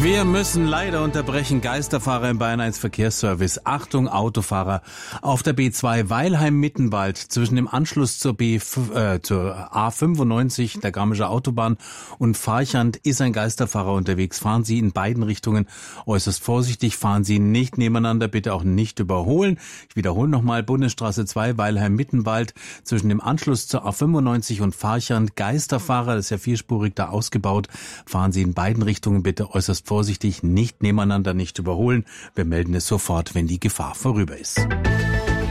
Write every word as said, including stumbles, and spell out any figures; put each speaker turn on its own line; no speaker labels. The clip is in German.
Wir müssen leider unterbrechen. Geisterfahrer im Bayern eins Verkehrsservice. Achtung, Autofahrer. Auf der B zwei Weilheim-Mittenwald zwischen dem Anschluss zur, B, äh, zur A fünfundneunzig, der Garmischer Autobahn, und Farchant ist ein Geisterfahrer unterwegs. Fahren Sie in beiden Richtungen äußerst vorsichtig. Fahren Sie nicht nebeneinander, bitte auch nicht überholen. Ich wiederhole nochmal, Bundesstraße zwei, Weilheim-Mittenwald zwischen dem Anschluss zur A fünfundneunzig und Farchant. Geisterfahrer, das ist ja vierspurig da ausgebaut. Fahren Sie in beiden Richtungen bitte äußerst vorsichtig, nicht nebeneinander, nicht überholen. Wir melden es sofort, wenn die Gefahr vorüber ist.